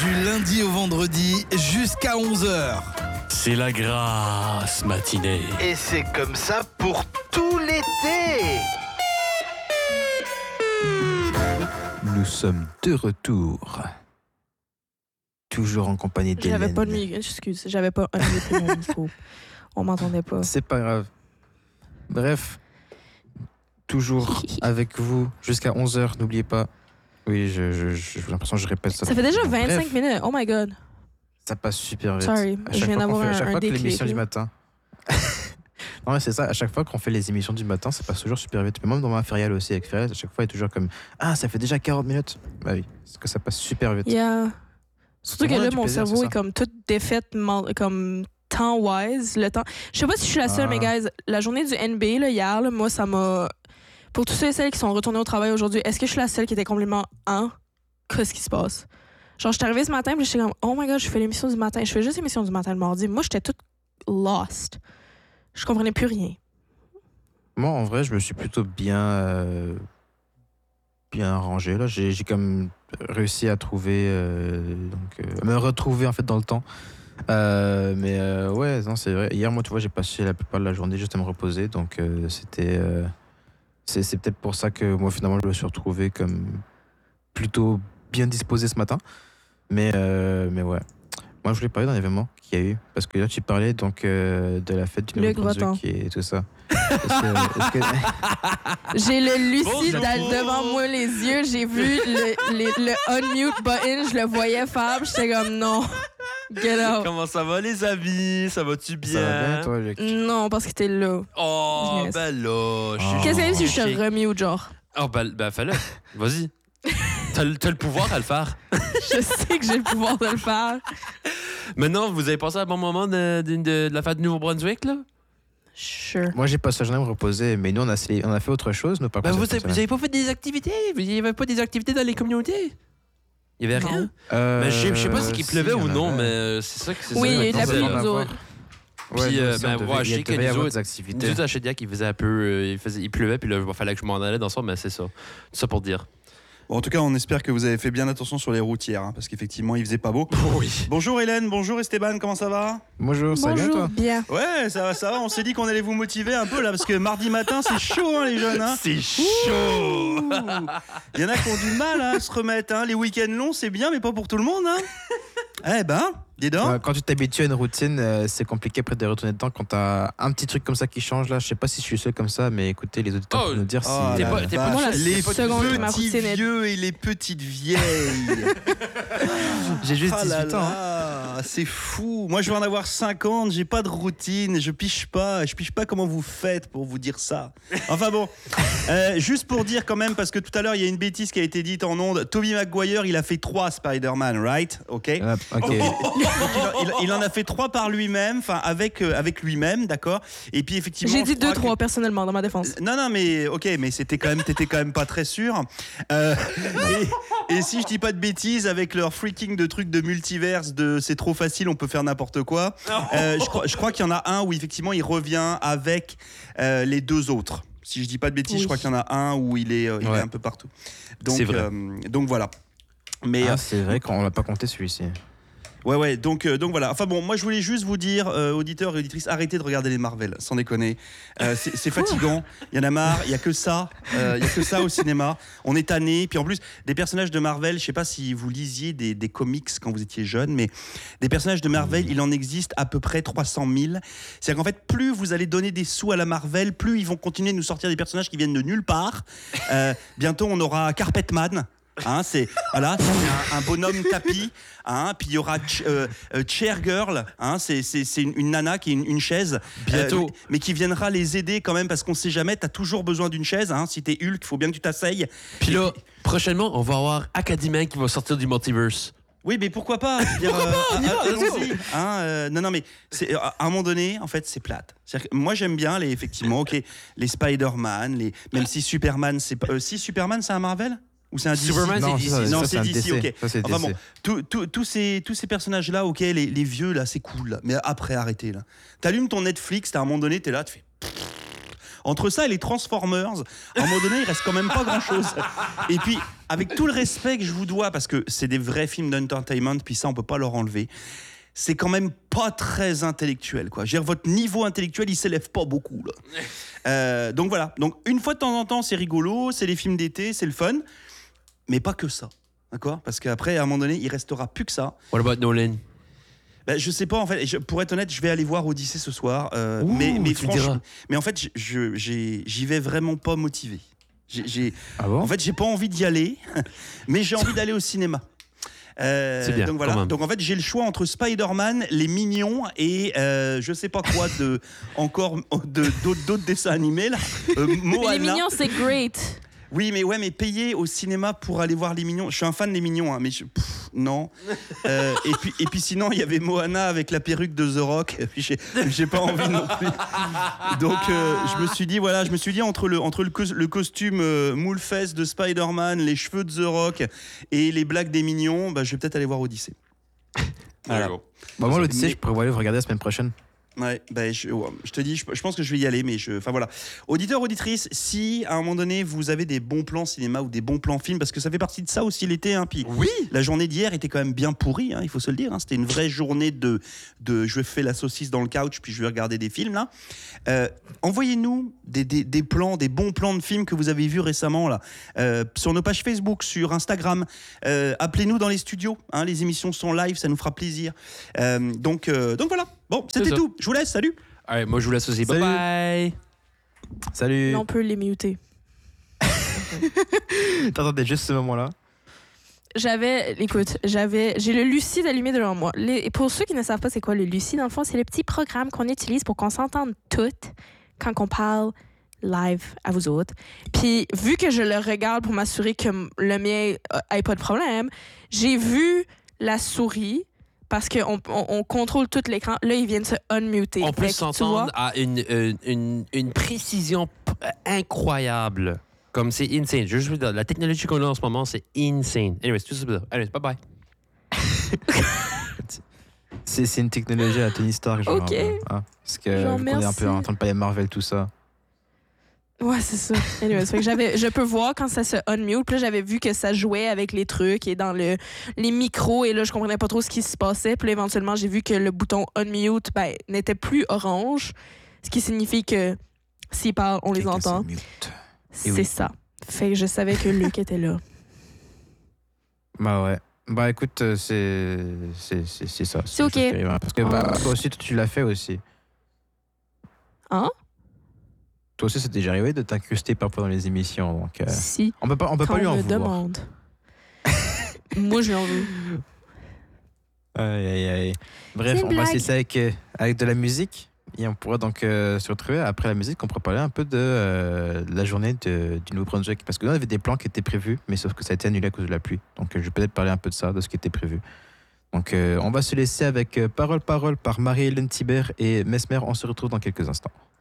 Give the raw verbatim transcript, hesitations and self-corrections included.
du lundi au vendredi jusqu'à onze heures. C'est la grasse matinée. Et c'est comme ça pour tout l'été. Nous sommes de retour. Toujours en compagnie d'Hélène. J'avais pas de micro, excuse, j'avais pas un mon micro. On m'entendait pas. C'est pas grave. Bref, toujours avec vous jusqu'à onze heures, n'oubliez pas. Oui, je, je, je, j'ai l'impression que je répète ça. Ça fait déjà Bref, vingt-cinq minutes. Oh my god. Ça passe super vite. Sorry, À je chaque viens fois qu'on d'avoir fait- à un, chaque un fois que déclic. l'émission du là. matin. Non, mais c'est ça. À chaque fois qu'on fait les émissions du matin, ça passe toujours super vite. Mais même dans ma fériale aussi, avec Férial, à chaque fois, il est toujours comme Ah, ça fait déjà quarante minutes. Bah oui, parce que ça passe super vite. Yeah. Surtout que Ouais, là, du mon plaisir, cerveau c'est est, ça. comme toute défaite, man- comme temps-wise. Le temps. Je sais pas si je suis la seule, Ah. mais guys, la journée du N B A, là, hier, là, moi, ça m'a. Pour tous ceux et celles qui sont retournés au travail aujourd'hui, est-ce que je suis la seule qui était complètement en qu'est-ce qui se passe? Genre, je suis arrivée ce matin, puis j'étais comme, oh my god, je fais l'émission du matin. Je fais juste l'émission du matin le mardi. Moi, j'étais toute lost. Je comprenais plus rien. Moi, en vrai, je me suis plutôt bien, euh, bien rangé. Là, j'ai, j'ai comme réussi à trouver, euh, donc, euh, à me retrouver en fait dans le temps. Euh, mais euh, ouais, non, c'est vrai. Hier, moi, tu vois, j'ai passé la plupart de la journée juste à me reposer, donc euh, c'était, euh, c'est, c'est peut-être pour ça que moi, finalement, je me suis retrouvé comme plutôt bien disposé ce matin. Mais, euh, mais ouais. Moi, je voulais parler d'un événement qu'il y a eu. Parce que là, tu parlais donc, euh, de la fête du Luc Nouveau-Brunswick et tout ça. Est-ce que- est-ce que- J'ai le lucide Bonjour. devant moi les yeux. J'ai vu le, les- le unmute button. Je le voyais faire. puis J'étais comme non. Get out. Comment ça va, les amis? Ça va-tu bien? Ça va bien, toi, Luc? Non, parce que t'es là. Oh, Yes. ben là. je suis- Oh. Qu'est-ce que si je Shake. te remute, genre? Oh, ben, ben fais-le. Vas-y. T'as, le- t'as le pouvoir à le faire. Je sais que j'ai le pouvoir de le faire. Maintenant, vous avez passé un bon moment de, de, de- de la fête du Nouveau-Brunswick, là? Sure. Moi, j'ai passé la journée à me reposer, mais nous, on a, on a fait autre chose, nous, par Ben, contre, vous, cette avez, vous semaine. avez pas fait des activités? Il y avait pas des activités dans les communautés? Il y avait Non. rien? Euh, Mais je sais, je sais pas si il si, pleuvait il y ou en non, avait. mais euh, c'est ça que c'est Oui, ça. il y a eu de la Maintenant, pluie, ça va en nous avoir. autres. Ouais, Puis, nous euh, aussi, ben, on devait- ouais, je il sais que devait y nous avoir autres- des activités. Nous autres, à Chediac, il faisait un peu. euh, il, faisait, il pleuvait, puis là, il fallait que je m'en allais dans ça, mais c'est ça. C'est ça pour dire. Bon, en tout cas, on espère que vous avez fait bien attention sur les routières, hein, parce qu'effectivement, il faisait pas beau. Oui. Bonjour Hélène, bonjour Esteban, comment ça va? Bonjour, ça va bien, Bonjour, toi? bien. Ouais, ça va, ça va. On s'est dit qu'on allait vous motiver un peu là, parce que mardi matin, c'est chaud, hein, les jeunes. Hein. C'est chaud! Ouh. Il y en a qui ont du mal hein, à se remettre. Hein. Les week-ends longs, c'est bien, mais pas pour tout le monde. Hein. Eh ben, dis donc. Ouais, quand tu t'habitues à une routine, euh, c'est compliqué après de retourner dedans. Quand t'as un petit truc comme ça qui change, là, je sais pas si je suis seul comme ça, mais écoutez, les auditeurs Oh, peuvent nous dire Oh si. t'es la pas- t'es pas- vache. Moi, la les seconde que ma petits routine est- vieux et les petites vieilles. J'ai juste Ah là dix-huit ans. hein. là, c'est fou. Moi, je vais en avoir cinquante, j'ai pas de routine, je piche pas, je piche pas comment vous faites pour vous dire ça. Enfin bon, euh, juste pour dire quand même, parce que tout à l'heure, il y a une bêtise qui a été dite en ondes. Tobey Maguire, il a fait trois Spider-Man, right? Ok. Ah, ok. Donc, il, il- il en a fait trois par lui-même, enfin avec euh, avec lui-même, d'accord. Et puis effectivement, J'ai je dit crois deux, que- trois personnellement dans ma défense. non, non, mais ok, mais c'était quand même, t'étais quand même pas très sûr. Euh, et, et si je dis pas de bêtises, avec leur freaking de trucs de multiverse, de c'est trop facile, on peut faire n'importe quoi. euh, je crois, je crois qu'il y en a un où effectivement il revient avec euh, les deux autres. Si je dis pas de bêtises, Oui. je crois qu'il y en a un où il est, euh, il Ouais. est un peu partout. Donc, C'est vrai. euh, donc voilà. Mais Ah, c'est vrai qu'on l'a pas compté celui-ci. ouais, ouais, donc, euh, donc voilà. Enfin bon, moi je voulais juste vous dire, euh, auditeurs et auditrices, arrêtez de regarder les Marvel, sans déconner. Euh, c'est c'est fatigant, il y en a marre, il y a que ça, euh, il y a que ça au cinéma. On est tanné. Puis en plus, des personnages de Marvel, je sais pas si vous lisiez des, des comics quand vous étiez jeune, mais des personnages de Marvel, il en existe à peu près trois cent mille. C'est-à-dire qu'en fait, plus vous allez donner des sous à la Marvel, plus ils vont continuer de nous sortir des personnages qui viennent de nulle part. Euh, bientôt, on aura Carpetman. Hein, c'est voilà, c'est un, un bonhomme tapis. Hein, puis il y aura ch- euh, euh, Chair Girl. Hein, c'est c'est c'est une, une nana qui est une, une chaise. Bientôt. euh, mais qui viendra les aider quand même parce qu'on sait jamais. T'as toujours besoin d'une chaise. Hein, si t'es Hulk, il faut bien que tu t'asseyes. Puis là, prochainement, on va avoir Academy qui va sortir du multiverse. Oui, mais pourquoi pas je veux dire, Pourquoi euh, pas, on y ah, va, ah, let's go. allons-y. Hein, euh, non, non, mais c'est, à un moment donné, en fait, c'est plate. C'est-à-dire que moi, j'aime bien les, effectivement, ok, les Spider-Man, les, même si Superman, c'est pas, euh, si Superman, c'est un Marvel ou c'est un D C? Superman, Non, c'est ça, D C. Non, ça, c'est un D C, D C. ok. Ça, c'est Enfin D C. bon, tous- tous- tous ces, tous ces personnages-là, ok, les, les vieux, là, c'est cool. Là. Mais après, arrêtez, là. T'allumes ton Netflix, t'as à un moment donné, t'es là, tu fais... Entre ça et les Transformers, à un moment donné, il reste quand même pas grand-chose. Et puis, avec tout le respect que je vous dois, parce que c'est des vrais films d'entertainment, puis ça, on peut pas leur enlever. C'est quand même pas très intellectuel, quoi. Je veux dire, votre niveau intellectuel, il s'élève pas beaucoup, là. Euh, donc voilà. Donc une fois de temps en temps, c'est rigolo, c'est les films d'été, c'est le fun, mais pas que ça, d'accord ? Parce qu'après, à un moment donné, il restera plus que ça. What about Nolan? Ben, je sais pas, en fait. Je, pour être honnête, je vais aller voir Odyssée ce soir, euh, Ouh, mais, mais tu me diras. franchement, mais en fait, je, je- j'ai, j'y vais vraiment pas motivé. J'ai, j'ai- Ah bon? en fait, j'ai pas envie d'y aller, mais j'ai envie d'aller au cinéma. Euh, C'est bien, donc voilà. quand même. Donc en fait, j'ai le choix entre Spider-Man, les Mignons et euh, je sais pas quoi de encore de, d'autres, d'autres dessins animés là. Euh, Mais Moana. les mignons, c'est great. Oui, mais ouais, mais payer au cinéma pour aller voir les Mignons. Je suis un fan des Mignons, hein, mais je- pff, non. Euh, et puis et puis sinon, il y avait Moana avec la perruque de The Rock. Et puis j'ai, j'ai pas envie non plus. Donc euh, je me suis dit voilà, je me suis dit entre le entre le, cos- le costume euh, moule-fesse de Spider-Man, les cheveux de The Rock et les blagues des Mignons, bah, je vais peut-être aller voir Odyssée. Voilà. Bah, moi, l'Odyssée, Mais- je pourrais aller le regarder la semaine prochaine. Ouais, bah, je, ouais, je te dis, je, je pense que je vais y aller, mais je, enfin voilà. Auditeurs, auditrices, si à un moment donné vous avez des bons plans cinéma ou des bons plans film, parce que ça fait partie de ça aussi l'été, hein, puis Oui. la journée d'hier était quand même bien pourrie, hein, il faut se le dire. Hein, c'était une vraie journée de, de, je fais la saucisse dans le couch, puis je vais regarder des films là. Euh, envoyez-nous des, des, des plans, des bons plans de films que vous avez vus récemment là, euh, sur nos pages Facebook, sur Instagram. Euh, appelez-nous dans les studios, hein, les émissions sont live, ça nous fera plaisir. Euh, donc, euh, donc voilà. Bon, c'était C'est ça. tout. Je vous laisse. Salut. Allez, moi, je vous laisse aussi. Bye Salut. bye. Salut! Mais on peut les muter. T'entendais juste ce moment-là? J'avais, écoute, j'avais, j'ai le Lucide allumé devant moi. Les, pour ceux qui ne savent pas c'est quoi le Lucide, dans le fond, c'est le petit programme qu'on utilise pour qu'on s'entende toutes quand on parle live à vous autres. Puis, vu que je le regarde pour m'assurer que m- le mien n'ait pas de problème, j'ai vu la souris parce qu'on on, on contrôle tout l'écran. Là, ils viennent se unmuter. On Fait peut que, tu vois, s'entendre à une, une, une, une précision p- incroyable. Comme c'est insane. Je veux juste dire, la technologie qu'on a en ce moment, c'est insane. Anyway, c'est tout ça. Allez, bye bye. C'est, c'est une technologie à Tony Stark, genre. Ok. un peu, hein, parce que Genre, vu qu'on est un merci. peu en train de parler Marvel, tout ça. Ouais, c'est ça. Anyway, fait que j'avais, je peux voir quand ça se unmute. Puis là, j'avais vu que ça jouait avec les trucs et dans le, les micros. Et là, je comprenais pas trop ce qui se passait. Puis là, éventuellement, j'ai vu que le bouton unmute ben, n'était plus orange. Ce qui signifie que s'ils parlent, on les Quelqu'un entend. se mute. C'est oui. ça. Fait que je savais que Luc était là. Bah ouais. Bah écoute, euh, c'est, c'est, c'est, c'est ça. C'est une ok. chose qui arrive, hein, parce que bah, toi aussi, tu l'as fait aussi. Hein? Toi aussi, c'est déjà arrivé de t'incruster parfois dans les émissions. Donc, euh, Si. on peut pas, on peut Quand pas lui on en me vouloir. demande. Moi, je lui en veux. Aïe, aïe, aïe. Bref, C'est une on va blague. essayer ça avec, euh, avec de la musique. Et on pourra donc euh, se retrouver après la musique. On pourra parler un peu de, euh, de la journée de, du Nouveau-Brunswick. Parce que nous, on avait des plans qui étaient prévus, mais sauf que ça a été annulé à cause de la pluie. Donc, euh, je vais peut-être parler un peu de ça, de ce qui était prévu. Donc, euh, on va se laisser avec euh, Parole, Parole par Marie-Hélène Thibert et Mesmer. On se retrouve dans quelques instants.